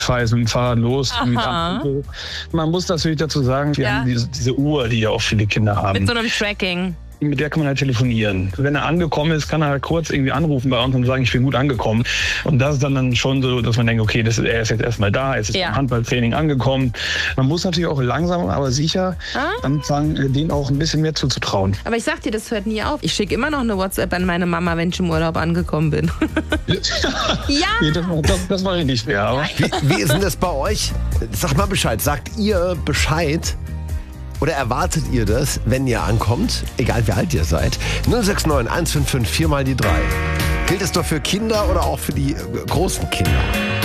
fahre jetzt mit dem Fahrrad los. Aha. Man muss natürlich dazu sagen, wir haben diese Uhr, die ja auch viele Kinder haben. Mit so einem Tracking. Mit der kann man halt telefonieren. Wenn er angekommen ist, kann er halt kurz irgendwie anrufen bei uns und sagen, ich bin gut angekommen. Und das ist dann schon so, dass man denkt, okay, er ist jetzt erstmal da, jetzt ist im Handballtraining angekommen. Man muss natürlich auch langsam, aber sicher anfangen, denen auch ein bisschen mehr zuzutrauen. Aber ich sag dir, das hört nie auf. Ich schicke immer noch eine WhatsApp an meine Mama, wenn ich im Urlaub angekommen bin. Ja! Nee, das mache ich nicht mehr. Aber. Wie ist denn das bei euch? Sag mal Bescheid. Sagt ihr Bescheid? Oder erwartet ihr das, wenn ihr ankommt? Egal wie alt ihr seid. 069 155 4 mal die 3. Gilt es doch für Kinder oder auch für die großen Kinder?